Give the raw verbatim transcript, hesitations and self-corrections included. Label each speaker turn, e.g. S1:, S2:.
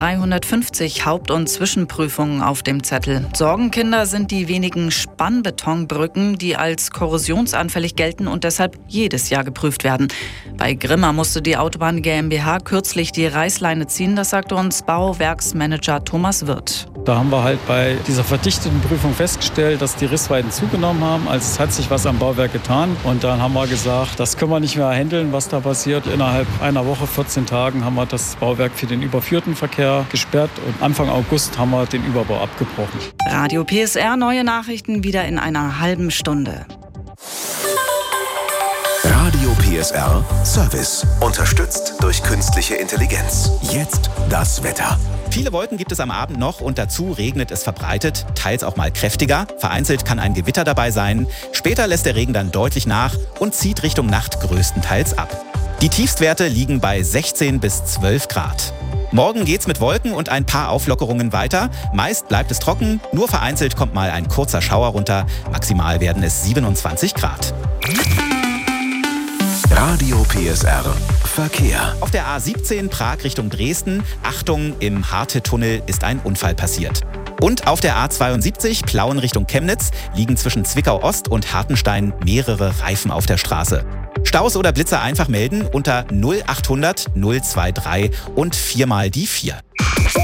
S1: dreihundertfünfzig Haupt- und Zwischenprüfungen auf dem Zettel. Sorgenkinder sind die wenigen Spannbetonbrücken, die als korrosionsanfällig gelten und deshalb jedes Jahr geprüft werden. Bei Grimma musste die Autobahn GmbH kürzlich die Reißleine ziehen, das sagte uns Bauwerksmanager Thomas Wirth.
S2: Da haben wir halt bei dieser verdichteten Prüfung festgestellt, dass die Rissweiten zugenommen haben. Also es hat sich was am Bauwerk getan. Und dann haben wir gesagt, das können wir nicht mehr handeln, was da passiert. Innerhalb einer Woche, vierzehn Tagen, haben wir das Bauwerk für den überführten Verkehr gesperrt. Und Anfang August haben wir den Überbau abgebrochen.
S1: Radio P S R, neue Nachrichten wieder in einer halben Stunde.
S3: Radio P S R Service. Unterstützt durch künstliche Intelligenz. Jetzt das Wetter.
S4: Viele Wolken gibt es am Abend noch und dazu regnet es verbreitet, teils auch mal kräftiger. Vereinzelt kann ein Gewitter dabei sein. Später lässt der Regen dann deutlich nach und zieht Richtung Nacht größtenteils ab. Die Tiefstwerte liegen bei sechzehn bis zwölf Grad. Morgen geht's mit Wolken und ein paar Auflockerungen weiter. Meist bleibt es trocken, nur vereinzelt kommt mal ein kurzer Schauer runter. Maximal werden es siebenundzwanzig Grad.
S3: Radio P S R Verkehr.
S4: Auf der A siebzehn Prag Richtung Dresden, Achtung, im Harte-Tunnel ist ein Unfall passiert. Und auf der A zweiundsiebzig Plauen Richtung Chemnitz liegen zwischen Zwickau Ost und Hartenstein mehrere Reifen auf der Straße. Staus oder Blitzer einfach melden unter null achthundert null drei drei und viermal die vier.